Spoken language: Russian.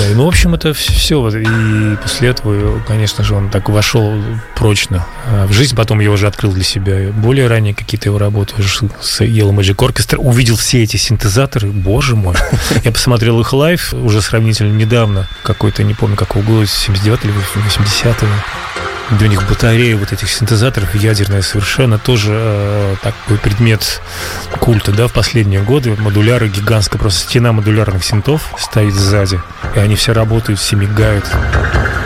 И, ну, в общем, это все. И после этого, конечно же, он так вошел прочно в жизнь. Потом я уже открыл для себя более ранее какие-то его работы с Yellow Magic Orchestra. Увидел все эти синтезаторы. Боже мой. Я посмотрел их лайв уже сравнительно недавно. Какой-то, не помню, какого года, 79 или 80-го. Для них батарея вот этих синтезаторов ядерная совершенно тоже такой предмет культа, да, в последние годы. Модуляры гигантская, просто стена модулярных синтов стоит сзади, и они все работают, все мигают.